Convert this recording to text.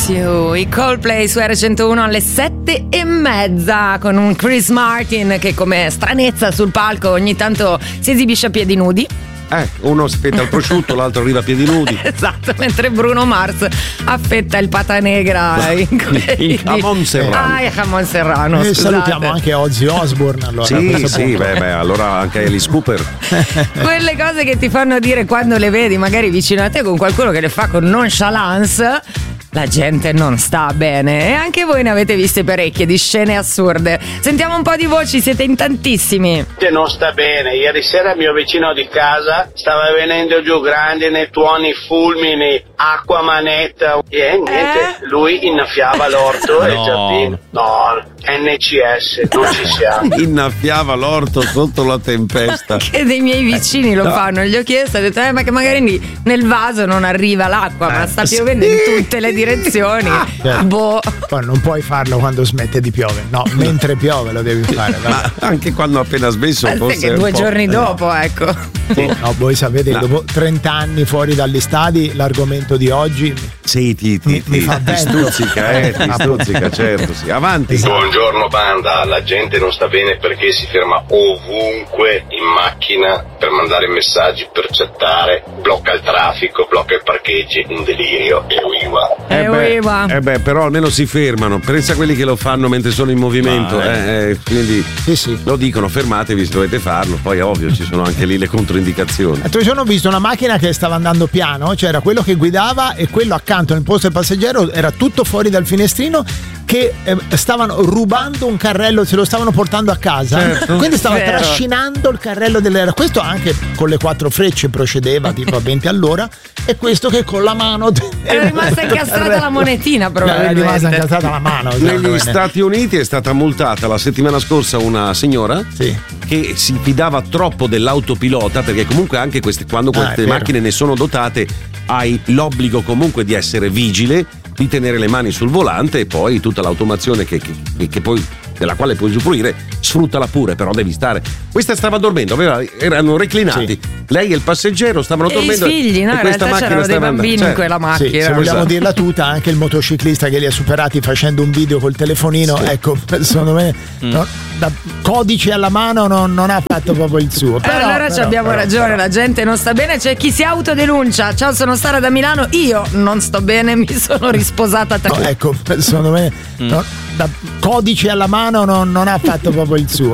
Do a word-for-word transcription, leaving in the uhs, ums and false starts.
Miss You, i Coldplay su R centouno alle sette e mezza con un Chris Martin che come stranezza sul palco ogni tanto si esibisce a piedi nudi. Eh, uno aspetta il prosciutto, l'altro arriva a piedi nudi. Esatto, mentre Bruno Mars affetta il pata negra in, in jamon serrano. Ah, il jamon serrano. E scusate. salutiamo anche Ozzy Osbourne. Allora, sì, sì, beh, beh, allora anche Alice Cooper. Quelle cose che ti fanno dire quando le vedi magari vicino a te con qualcuno che le fa con nonchalance. La gente non sta bene e anche voi ne avete viste parecchie di scene assurde. Sentiamo un po' di voci, siete in tantissimi. Non sta bene, ieri sera il mio vicino di casa stava venendo giù grandine, tuoni, fulmini, acqua manetta e niente, Eh? lui innaffiava l'orto e il No. giardino. No, N C S, non ci siamo. Innaffiava l'orto sotto la tempesta. Che dei miei vicini lo no. fanno, gli ho chiesto, ho detto eh, ma che magari nel vaso non arriva l'acqua, ma sta piovendo in tutte le direzioni. Certo. Boh. Poi non puoi farlo quando smette di piovere, no, mentre piove lo devi fare. va. Ma anche quando ha appena smesso, Aspetta forse che un due po'- giorni dopo, ecco. No, voi sapete, No. dopo trenta anni fuori dagli stadi, l'argomento di oggi Sì, ti, ti, Mi- ti, mi fa ti vento. stuzzica, eh, ti stuzzica, certo, sì. Avanti. Buongiorno banda, la gente non sta bene perché si ferma ovunque in macchina per mandare messaggi, per chattare, blocca il traffico, blocca i parcheggi, un delirio, e uiva. Eh, beh, uiva. eh beh, però almeno si fermano. Pensa a quelli che lo fanno mentre sono in movimento. Ma, eh, eh, quindi Sì, sì. lo dicono, fermatevi se dovete farlo. Poi ovvio ci sono anche lì le controindicazioni. L'altro giorno ho visto una macchina che stava andando piano, c'era quello che guidava e quello accanto nel posto del passeggero era tutto fuori dal finestrino che eh, stavano rubando un carrello, se lo stavano portando a casa. Certo. Quindi stava Vero. trascinando il carrello delle. Questo anche con le quattro frecce procedeva tipo a venti all'ora e questo che con la mano Era rimasta incastrata la monetina era rimasta probabilmente. incastrata la mano. secondo Negli me. Stati Uniti è stata multata la settimana scorsa una signora Sì. che si fidava troppo dell'autopilota, perché comunque anche queste, quando Ah, è queste vero. macchine ne sono dotate hai l'obbligo comunque di essere vigile, di tenere le mani sul volante e poi tutta l'automazione che, che, che poi della quale puoi usufruire, sfruttala pure, però devi stare. Questa stava dormendo, aveva, erano reclinati. Sì. Lei e il passeggero stavano E i dormendo. figli, no? e In questa realtà macchina c'erano dei stava andando. bambini Cioè, in quella Sì, macchina. se vogliamo esatto. dirla tutta, anche il motociclista che li ha superati facendo un video col telefonino, Sì. ecco, secondo me no, da codice alla mano non, non ha fatto proprio il suo. Eh, Però, allora però, abbiamo però, ragione, però. la gente non sta bene, c'è chi si autodenuncia. Ciao, sono Sara da Milano, io non sto bene, mi sono risposata tre No, ecco, secondo me no, da codice alla mano non, non ha fatto proprio il suo.